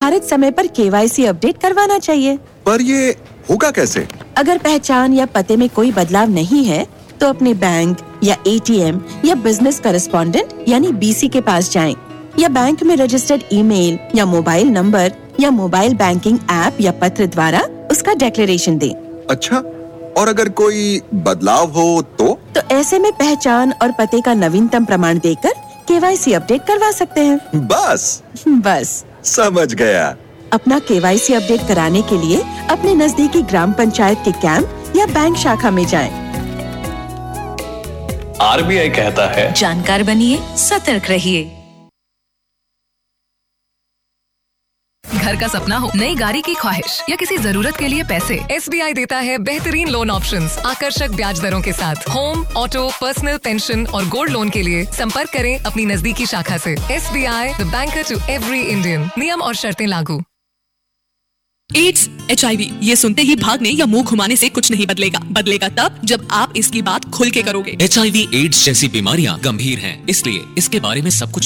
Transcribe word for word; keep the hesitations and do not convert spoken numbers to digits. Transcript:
निर्धारित समय पर केवाईसी अपडेट करवाना चाहिए। पर ये होगा कैसे? अगर पहचान या पते में कोई बदलाव नहीं है, तो अपने बैंक या एटीएम या बिजनेस करेस्पॉन्डेंट यानी बीसी के पास जाएं, या बैंक में रजिस्टर्ड ईमेल या मोबाइल नंबर या मोबाइल बैंकिंग ऐप या पत्र द्वारा उसका डिक्लेरेशन दें। अच्छा, और अगर कोई बदलाव हो तो? तो ऐसे में पहचान और पते का नवीनतम प्रमाण देकर केवाईसी अपडेट करवा सकते हैं। बस बस समझ गया। अपना केवाईसी अपडेट कराने के लिए अपने नजदीकी ग्राम पंचायत के कैंप या बैंक शाखा में जाएं। आरबीआई कहता है, जानकार बनिए, सतर्क रहिए। घर का सपना हो, नई गाड़ी की ख्वाहिश या किसी जरूरत के लिए पैसे, एसबीआई देता है बेहतरीन लोन ऑप्शंस, आकर्षक ब्याज दरों के साथ। होम, ऑटो, पर्सनल, पेंशन और गोल्ड लोन के लिए संपर्क करें अपनी नजदीकी शाखा से। SBI, the banker to every Indian. नियम और शर्तें लागू। एड्स, एचआईवी, ये सुनते ही भागने या मुंह घुमाने से कुछ नहीं बदलेगा। बदलेगा तब जब आप इसकी बात खुल के करोगे। एचआईवी एड्स जैसी बीमारियां गंभीर हैं, इसलिए इसके बारे में सब कुछ